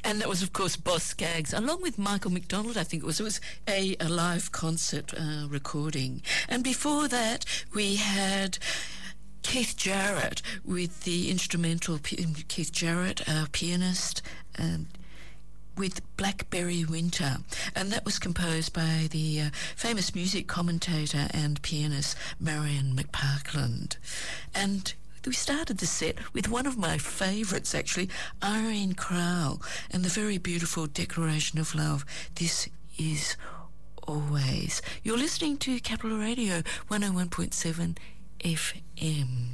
And that was, of course, Boss Skaggs, along with Michael McDonald, I think it was. It was a live concert recording. And before that, we had Keith Jarrett with the instrumental, Keith Jarrett, pianist, with Blackberry Winter. And that was composed by the famous music commentator and pianist Marion McParkland. And we started the set with one of my favourites, actually, Irene Crowell, and the very beautiful Declaration of Love, This Is Always. You're listening to Capital Radio 101.7 FM.